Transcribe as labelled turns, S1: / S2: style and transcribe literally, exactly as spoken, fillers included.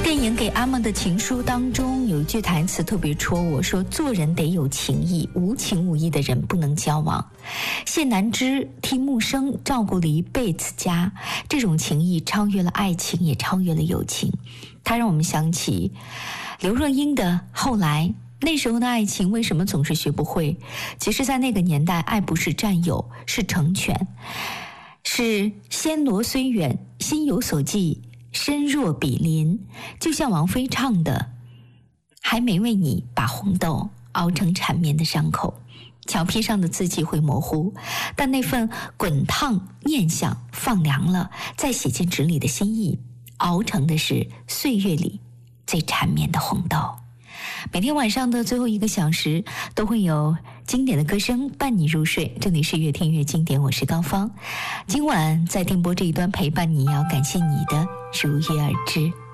S1: 电影《给阿梦的情书》当中有一句台词特别戳我，说做人得有情义，无情无义的人不能交往。谢南枝替木生照顾了一辈子家，这种情谊超越了爱情，也超越了友情。它让我们想起刘若英的后来，那时候的爱情为什么总是学不会？其实在那个年代，爱不是占有，是成全，是纤罗虽远，心有所寄，身若比邻。就像王菲唱的，还没为你把红豆熬成缠绵的伤口。墙皮上的字迹会模糊，但那份滚烫念想放凉了，再写进纸里的心意，熬成的是岁月里最缠绵的红豆。每天晚上的最后一个小时都会有经典的歌声伴你入睡，这里是越听越经典，我是高芳。今晚在电波这一端陪伴你，要感谢你的如约而至。